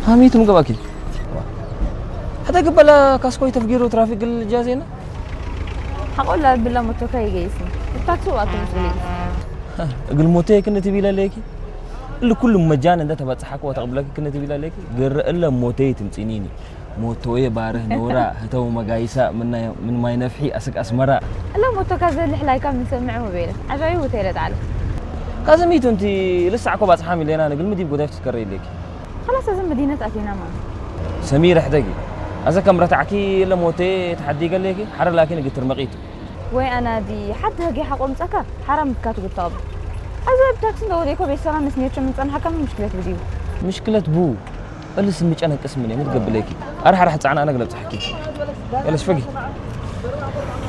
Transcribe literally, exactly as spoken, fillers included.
هاميتم قباكي حتى قبل كاسكوي تفجيرو ترافيك الجازينا هقول لها بالله موتوكا يجيسني التاكسي وقت مسؤولين قل موتي كنا تبي ليكي اللي كل مجانا ده تبى تصحك وتقبلك كنا تبي ليكي غير الا موتي تمصينيني موتوي باره نورا هتو مقايسا من من ما ينفحي اسك اسمرا لا موتوكا زي اللي حلاي كان مسمعه بينه عجايب وتيلت على كازميتو انت لسه عقب اصحامي لينا انا قل مدي بقداش تكري ليكي خلاص لازم مدينه اتينا ما سمير حدقي اذا كمرت عكي الا موتي تحدي قال ليكي حر لكن قلت رمقيتو وي انا دي حد هجي حقوم سكا حرام كاتو قطاب ازا بتاكسي دوريكو بيسرا مسنيتش من صنحه كم مشكله بديو مشكله بو اللي سميك انا قسم مني متقبليكي ارح راح تصعنا انا قلت حكي يلا شفقي